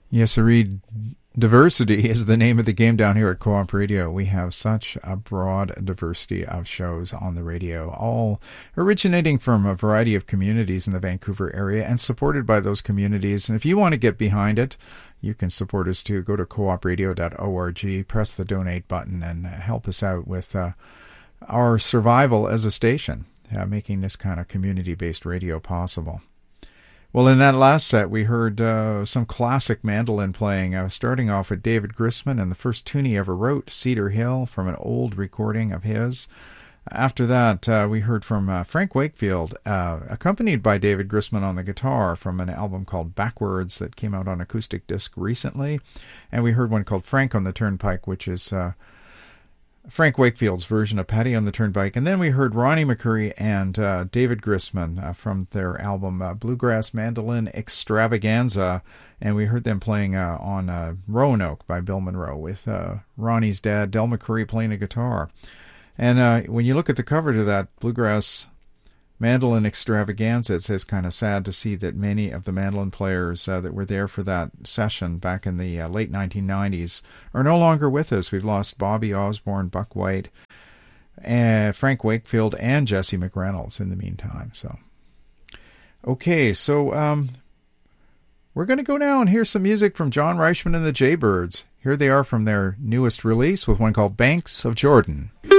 Yes, Reed. Diversity is the name of the game down here at Co-op Radio. We have such a broad diversity of shows on the radio, all originating from a variety of communities in the Vancouver area and supported by those communities. And if you want to get behind it, you can support us too. Go to coopradio.org, press the donate button, and help us out with our survival as a station, making this kind of community-based radio possible. Well, in that last set, we heard some classic mandolin playing, starting off with David Grisman and the first tune he ever wrote, Cedar Hill, from an old recording of his. After that, we heard from Frank Wakefield, accompanied by David Grisman on the guitar, from an album called Backwards that came out on acoustic disc recently. And we heard one called Frank on the Turnpike, which is Frank Wakefield's version of Patty on the Turnpike. And then we heard Ronnie McCoury and David Grisman from their album Bluegrass Mandolin Extravaganza. And we heard them playing on Roanoke by Bill Monroe with Ronnie's dad, Del McCoury, playing a guitar. And when you look at the cover to that Bluegrass Mandolin Extravaganza, it says kind of sad to see that many of the mandolin players that were there for that session back in the late 1990s are no longer with us. We've lost Bobby Osborne, Buck White, Frank Wakefield, and Jesse McReynolds in the meantime. So, okay, so we're going to go now and hear some music from John Reichman and the Jaybirds. Here they are from their newest release with one called Banks of Jordan.